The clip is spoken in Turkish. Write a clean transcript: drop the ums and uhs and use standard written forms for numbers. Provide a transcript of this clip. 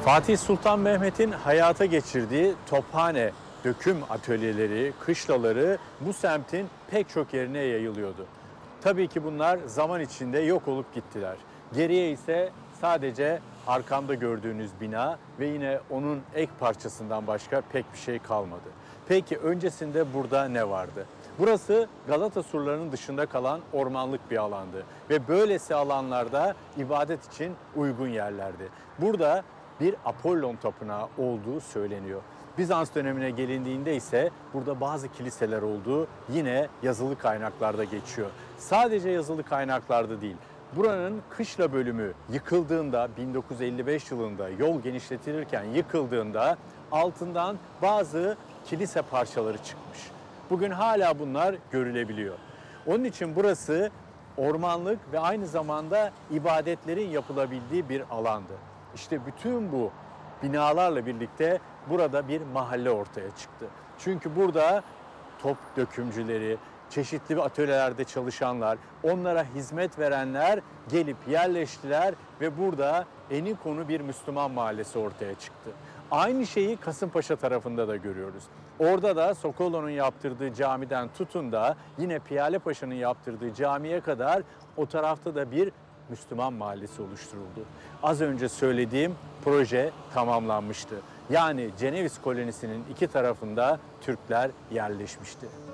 Fatih Sultan Mehmet'in hayata geçirdiği tophane, döküm atölyeleri, kışlaları bu semtin pek çok yerine yayılıyordu. Tabii ki bunlar zaman içinde yok olup gittiler. Geriye ise sadece arkamda gördüğünüz bina ve yine onun ek parçasından başka pek bir şey kalmadı. Peki öncesinde burada ne vardı? Burası Galata surlarının dışında kalan ormanlık bir alandı ve böylesi alanlarda ibadet için uygun yerlerdi. Burada bir Apollon tapınağı olduğu söyleniyor. Bizans dönemine gelindiğinde ise burada bazı kiliseler olduğu yine yazılı kaynaklarda geçiyor. Sadece yazılı kaynaklarda değil. Buranın kışla bölümü yıkıldığında 1955 yılında yol genişletilirken yıkıldığında altından bazı kilise parçaları çıkmış. Bugün hala bunlar görülebiliyor. Onun için burası ormanlık ve aynı zamanda ibadetlerin yapılabildiği bir alandı. İşte bütün bu binalarla birlikte burada bir mahalle ortaya çıktı. Çünkü burada top dökümcüleri, çeşitli atölyelerde çalışanlar, onlara hizmet verenler gelip yerleştiler ve burada eni konu bir Müslüman mahallesi ortaya çıktı. Aynı şeyi Kasımpaşa tarafında da görüyoruz. Orada da Sokolo'nun yaptırdığı camiden tutun da yine Piyale Paşa'nın yaptırdığı camiye kadar o tarafta da bir Müslüman mahallesi oluşturuldu. Az önce söylediğim proje tamamlanmıştı. Yani Ceneviz kolonisinin iki tarafında Türkler yerleşmişti.